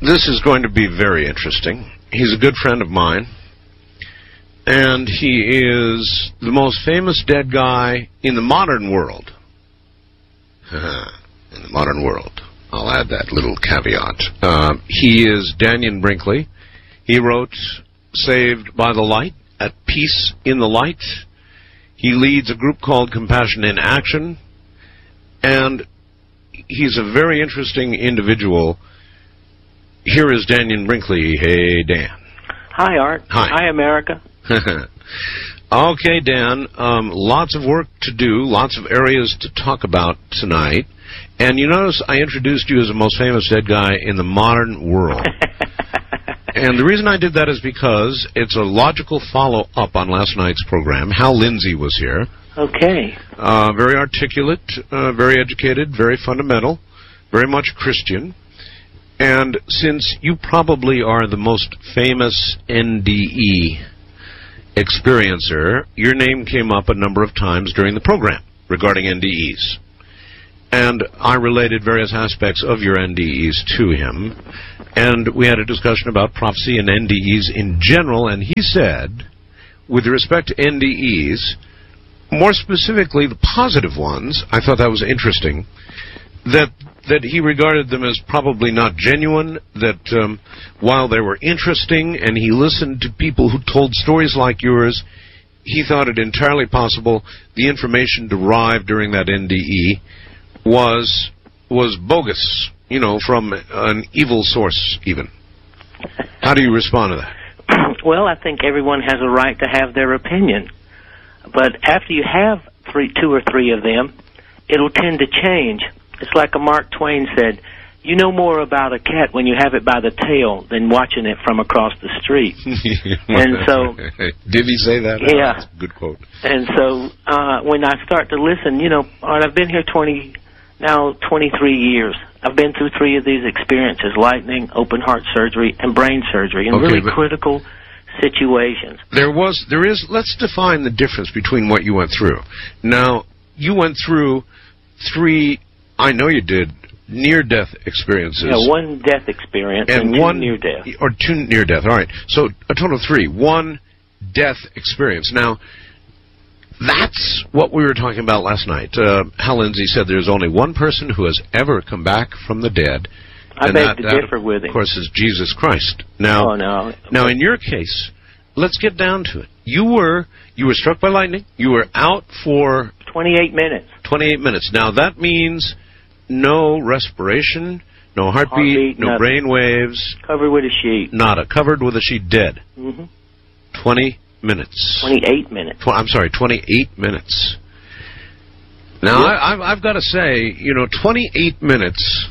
This is going to be very interesting. He's a good friend of mine, and he is the most famous dead guy in the modern world. In the modern world. I'll add that little caveat. He is Dannion Brinkley. He wrote Saved by the Light, At Peace in the Light. He leads a group called Compassion in Action, and he's a very interesting individual. Here is Dannion Brinkley. Hey, Dan. Hi, Art. Hi. Hi, America. Okay, Dan. Lots of work to do, lots of areas to talk about tonight. And you notice I introduced you as the most famous dead guy in the modern world. And the reason I did that is because it's a logical follow-up on last night's program. Hal Lindsey was here. Okay. Very articulate, very educated, very fundamental, very much Christian. And since you probably are the most famous NDE experiencer, your name came up a number of times during the program regarding NDEs. And I related various aspects of your NDEs to him, and we had a discussion about prophecy and NDEs in general, and he said, with respect to NDEs, more specifically the positive ones, I thought that was interesting, that he regarded them as probably not genuine, that while they were interesting and he listened to people who told stories like yours, he thought it entirely possible the information derived during that NDE was bogus, from an evil source even. How do you respond to that? Well, I think everyone has a right to have their opinion. But after you have two or three of them, it'll tend to change. It's like a Mark Twain said, you know more about a cat when you have it by the tail than watching it from across the street. And so, did he say that? Yeah. That's a good quote. And so when I start to listen, I've been here 23 years. I've been through 3 of these experiences: lightning, open heart surgery, and brain surgery, in really critical situations. Let's define the difference between what you went through. Now, you went through 3, I know you did, near-death experiences. Yeah, 1 death experience and 2 near-death. Or 2 near-death, all right. So a total of 3. 1 death experience. Now, that's what we were talking about last night. Hal Lindsey said there's only one person who has ever come back from the dead. I beg to differ with him. Of course, is Jesus Christ. Now, Now, in your case, let's get down to it. You were struck by lightning. You were out for 28 minutes. 28 minutes. Now, that means no respiration, no heartbeat, no brain waves. Covered with a sheet. Nada. Covered with a sheet, dead. 20 minutes. 28 minutes. 28 minutes. Now, I've got to say, 28 minutes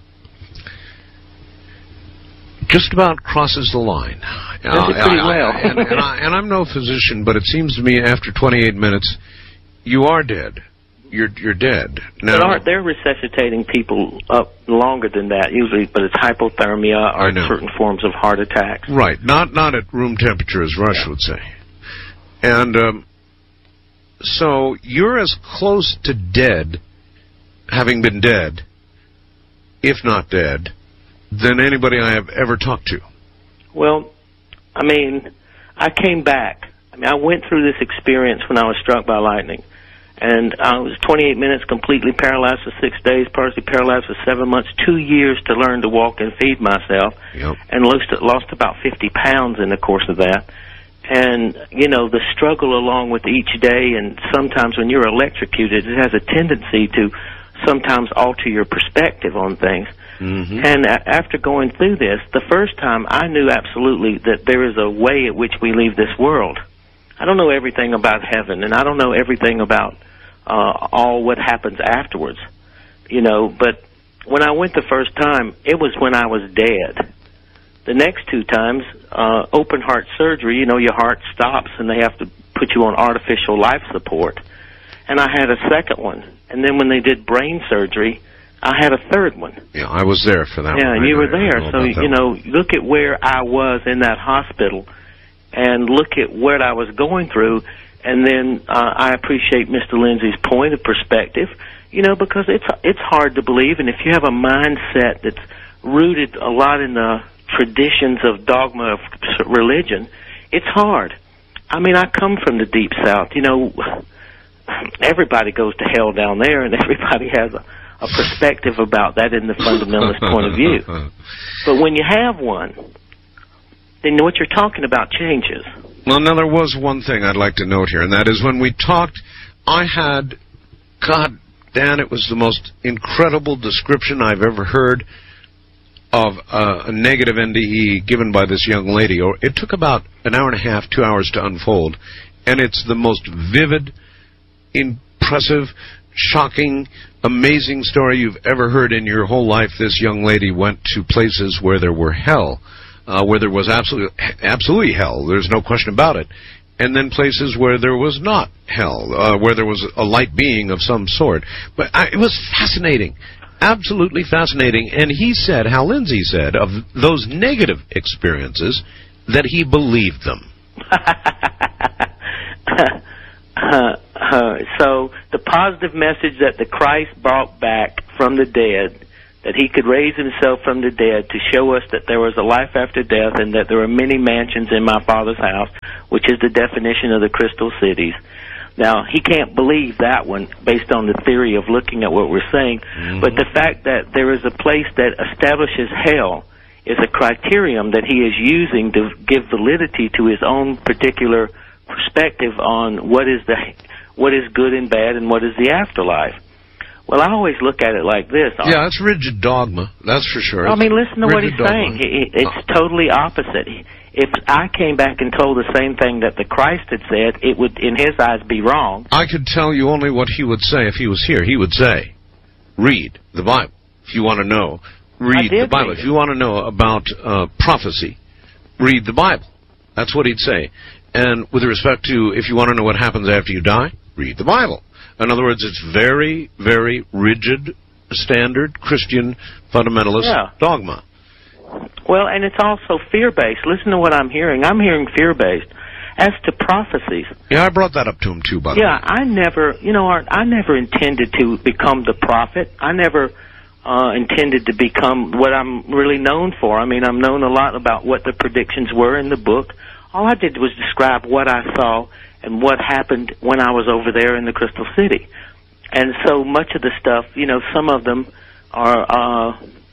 just about crosses the line. Does it pretty well. And I'm no physician, but it seems to me after 28 minutes, you are dead. You're dead. Now, but they're resuscitating people up longer than that, usually, but it's hypothermia or certain forms of heart attacks. Right. Not at room temperature, as Rush would say. And so you're as close to dead, having been dead, if not dead, than anybody I have ever talked to. Well, I came back. I went through this experience when I was struck by lightning. And I was 28 minutes completely paralyzed for 6 days, partially paralyzed for 7 months, 2 years to learn to walk and feed myself, and lost about 50 pounds in the course of that. And, the struggle along with each day, and sometimes when you're electrocuted, it has a tendency to sometimes alter your perspective on things. And after going through this, the first time I knew absolutely that there is a way at which we leave this world. I don't know everything about heaven, and I don't know everything about all what happens afterwards, but when I went the first time, it was when I was dead. The next 2 times, open heart surgery, your heart stops and they have to put you on artificial life support. And I had a second one. And then when they did brain surgery, I had a third one. Yeah, I was there for that one. Yeah, and you were there. So, look at where I was in that hospital and look at what I was going through. And then I appreciate Mr. Lindsey's point of perspective, because it's hard to believe. And if you have a mindset that's rooted a lot in the traditions of dogma of religion, it's hard. I mean, I come from the Deep South. You know, everybody goes to hell down there, and everybody has a perspective about that in the fundamentalist point of view. But when you have one, then what you're talking about changes. Well, now, there was one thing I'd like to note here, and that is when we talked, I had, God, Dan, it was the most incredible description I've ever heard of a negative NDE given by this young lady. Or it took about an hour and a half, 2 hours to unfold, and it's the most vivid, impressive, shocking, amazing story you've ever heard in your whole life. This young lady went to places where there were hell, where there was absolutely hell. There's no question about it. And then places where there was not hell, where there was a light being of some sort. But it was fascinating, absolutely fascinating. And he said, Hal Lindsey said, of those negative experiences, that he believed them. So the positive message that the Christ brought back from the dead, that he could raise himself from the dead to show us that there was a life after death and that there are many mansions in my Father's house, which is the definition of the crystal cities. Now, he can't believe that one based on the theory of looking at what we're saying, but the fact that there is a place that establishes hell is a criterion that he is using to give validity to his own particular perspective on what is good and bad and what is the afterlife. Well, I always look at it like this. Yeah, it's rigid dogma, that's for sure. I mean, listen to what he's saying. It's totally opposite. If I came back and told the same thing that the Christ had said, it would, in his eyes, be wrong. I could tell you only what he would say if he was here. He would say, read the Bible if you want to know. Read the Bible. If you want to know about prophecy, read the Bible. That's what he'd say. And with respect to if you want to know what happens after you die, read the Bible. In other words, it's very, very rigid, standard Christian fundamentalist dogma. Well, and it's also fear-based. Listen to what I'm hearing. I'm hearing fear-based. As to prophecies. Yeah, I brought that up to him, too, by the way. Yeah, I never intended to become the prophet. I never intended to become what I'm really known for. I mean, I'm known a lot about what the predictions were in the book. All I did was describe what I saw and what happened when I was over there in the Crystal City. And so much of the stuff, you know, some of them are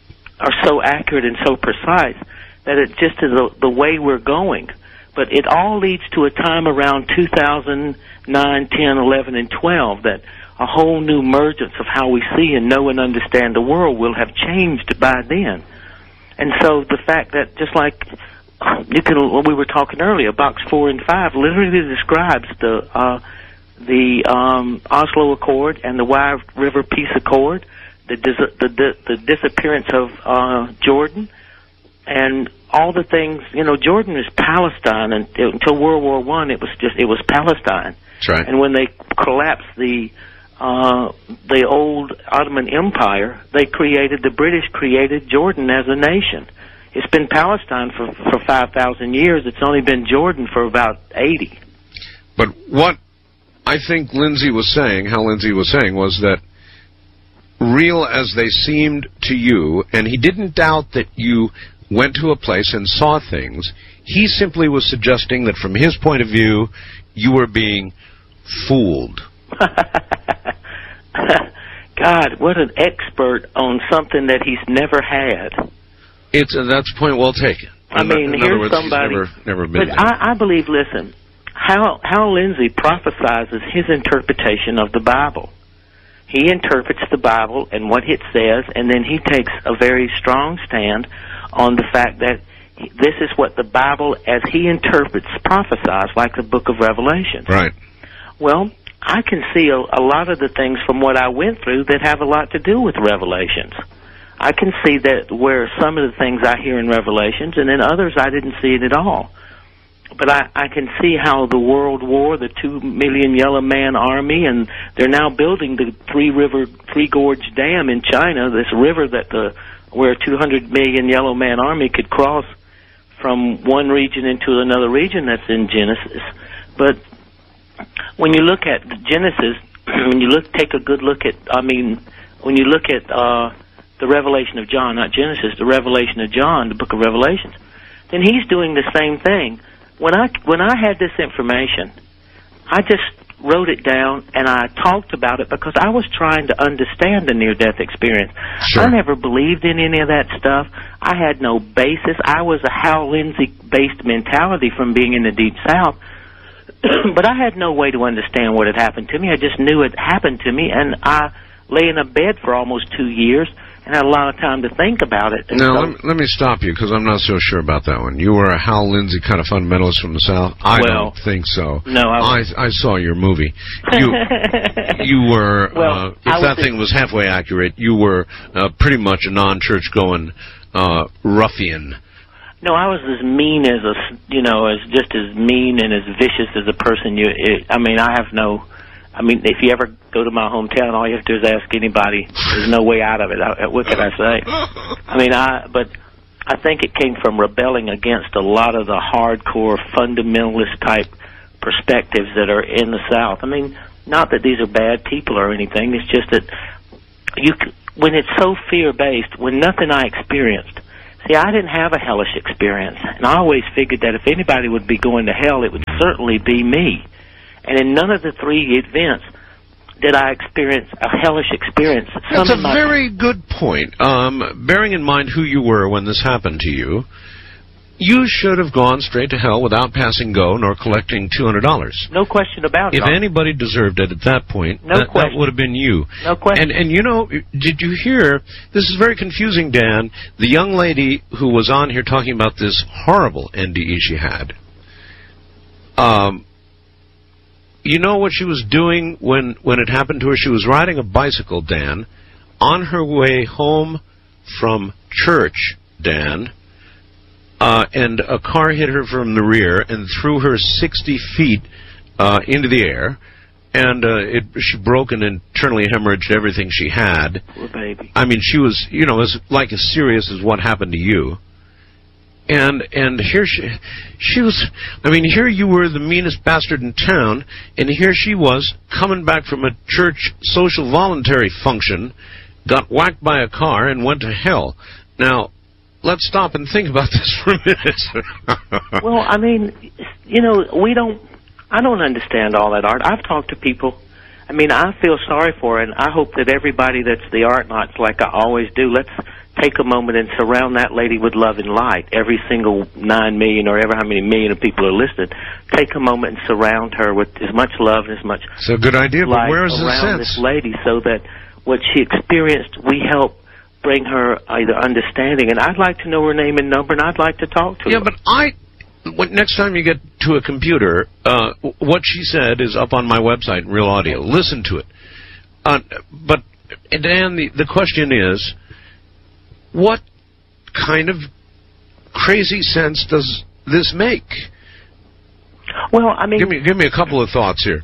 so accurate and so precise that it just is the way we're going. But it all leads to a time around 2009, 10, 11, and 12 that a whole new emergence of how we see and know and understand the world will have changed by then. And so the fact that just like when we were talking earlier, Box 4 and 5 literally describes the Oslo Accord and the Wye River Peace Accord, the disappearance of Jordan, and all the things. You know, Jordan is Palestine, and until World War I, it was Palestine. That's right. And when they collapsed the old Ottoman Empire, the British created Jordan as a nation. It's been Palestine for 5,000 years. It's only been Jordan for about 80. But what I think Hal Lindsey was saying, was that real as they seemed to you, and he didn't doubt that you went to a place and saw things, he simply was suggesting that from his point of view, you were being fooled. God, what an expert on something that he's never had. That's a point well taken. I mean, here's somebody. Never been but I believe, listen, Hal Lindsey prophesizes his interpretation of the Bible. He interprets the Bible and what it says, and then he takes a very strong stand on the fact that this is what the Bible, as he interprets, prophesies, like the book of Revelation. Right. Well, I can see a lot of the things from what I went through that have a lot to do with Revelations. I can see that where some of the things I hear in Revelations, and in others I didn't see it at all. But I can see how the World War, the 2 million Yellow Man Army, and they're now building the Three Gorge Dam in China, this river where 200 million Yellow Man Army could cross from one region into another region. That's in Genesis. But when you look at Genesis, take a good look at, when you look at the Revelation of John, not Genesis, the Revelation of John, the book of Revelations, then he's doing the same thing. When I had this information, I just wrote it down and I talked about it because I was trying to understand the near-death experience. Sure. I never believed in any of that stuff. I had no basis. I was a Hal Lindsey-based mentality from being in the Deep South. But I had no way to understand what had happened to me. I just knew it happened to me, and I lay in a bed for almost 2 years and had a lot of time to think about it. And now, let me stop you, because I'm not so sure about that one. You were a Hal Lindsey kind of fundamentalist from the South? I don't think so. No, I saw your movie. You were, if that thing was halfway accurate, you were pretty much a non-church-going ruffian. No, I was as mean as just as mean and as vicious as a person. I mean, if you ever go to my hometown, all you have to do is ask anybody. There's no way out of it. What can I say? But I think it came from rebelling against a lot of the hardcore fundamentalist type perspectives that are in the South. I mean, not that these are bad people or anything. It's just that when it's so fear-based, when nothing I experienced. See, I didn't have a hellish experience, and I always figured that if anybody would be going to hell, it would certainly be me. And in none of the three events did I experience a hellish experience. That's a very good point. Bearing in mind who you were when this happened to you, you should have gone straight to hell without passing go nor collecting $200. No question about it. If anybody deserved it at that point, that would have been you. No question. And you know, did you hear, this is very confusing, Dan, the young lady who was on here talking about this horrible NDE she had. You know what she was doing when it happened to her? She was riding a bicycle, Dan, on her way home from church, Dan, and a car hit her from the rear and threw her 60 feet into the air, and she broke and internally hemorrhaged everything she had. Poor baby. I mean, she was, as like as serious as what happened to you. And here she was, I mean, here you were the meanest bastard in town, and here she was coming back from a church social voluntary function, got whacked by a car, and went to hell. Now, let's stop and think about this for a minute. Well, I mean, I don't understand all that art. I've talked to people. I mean, I feel sorry for her, and I hope that everybody that's the art nuts, like I always do, let's take a moment and surround that lady with love and light. Every single 9 million or ever how many million of people are listed, take a moment and surround her with as much love and as much it's a good idea, but where is the around sense? This lady, so that what she experienced, we help bring her either understanding. And I'd like to know her name and number, and I'd like to talk to her. Yeah, but next time you get to a computer, what she said is up on my website in Real Audio. Listen to it. But, Dan, the question is, what kind of crazy sense does this make? Well, I mean, give me a couple of thoughts here.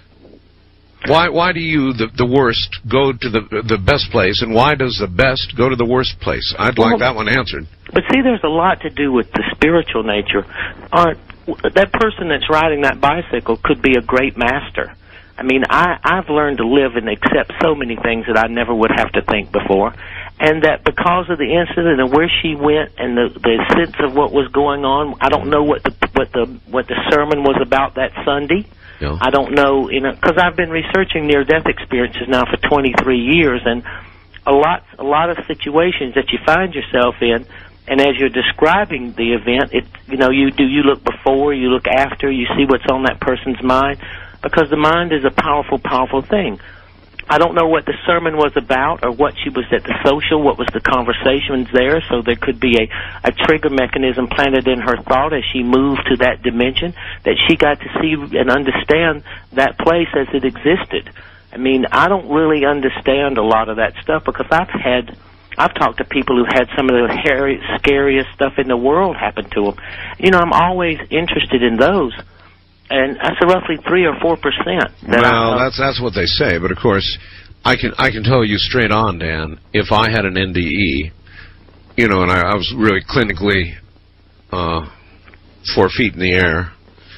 Why do you, the worst, go to the best place, and why does the best go to the worst place? I'd like that one answered. But see, there's a lot to do with the spiritual nature. That person that's riding that bicycle could be a great master. I mean, I've learned to live and accept so many things that I never would have to think before. And that because of the incident and where she went and the sense of what was going on, I don't know what the sermon was about that Sunday. Yeah. I don't know, because I've been researching near-death experiences now for 23 years, and a lot of situations that you find yourself in, and as you're describing the event, you look before, you look after, you see what's on that person's mind, because the mind is a powerful, powerful thing. I don't know what the sermon was about or what she was at the social, what was the conversations there, so there could be a trigger mechanism planted in her thought as she moved to that dimension, that she got to see and understand that place as it existed. I mean, I don't really understand a lot of that stuff because I've talked to people who had some of the scariest stuff in the world happen to them. I'm always interested in those. And that's roughly 3 or 4%. Well, that's what they say. But of course, I can tell you straight on, Dan. If I had an NDE, and I was really clinically 4 feet in the air,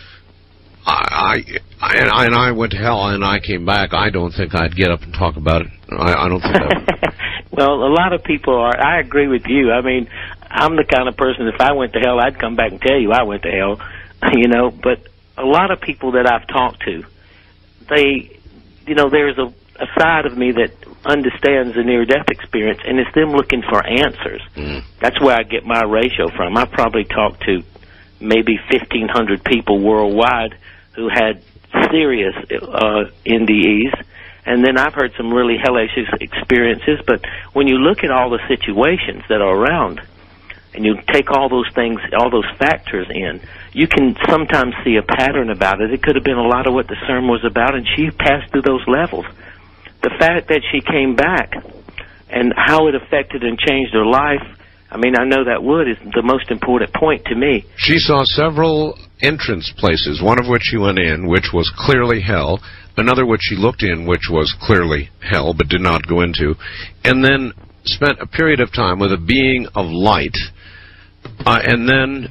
and I went to hell and I came back, I don't think I'd get up and talk about it. I don't think that. Well, a lot of people are. I agree with you. I mean, I'm the kind of person, if I went to hell, I'd come back and tell you I went to hell, you know. But a lot of people that I've talked to, they, you know, there's a side of me that understands the near-death experience, and it's them looking for answers. That's where I get my ratio from. I probably talked to maybe 1,500 people worldwide who had serious NDEs, and then I've heard some really hellacious experiences. But when you look at all the situations that are around, and you take all those things, all those factors in, you can sometimes see a pattern about it. It could have been a lot of what the sermon was about, and she passed through those levels. The fact that she came back and how it affected and changed her life, I mean, I know that is the most important point to me. She saw several entrance places, one of which she went in, which was clearly hell, another which she looked in, which was clearly hell, but did not go into, and then spent a period of time with a being of light, and then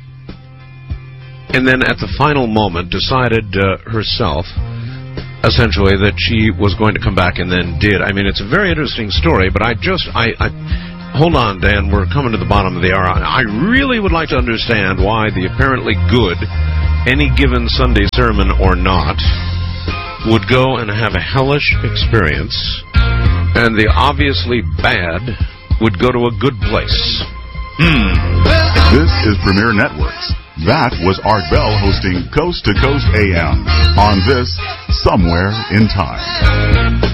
at the final moment decided herself, essentially, that she was going to come back, and then did. I mean, it's a very interesting story, but hold on, Dan, we're coming to the bottom of the hour. I really would like to understand why the apparently good, any given Sunday sermon or not, would go and have a hellish experience, and the obviously bad would go to a good place. This is Premier Networks. That was Art Bell hosting Coast to Coast AM on this Somewhere in Time.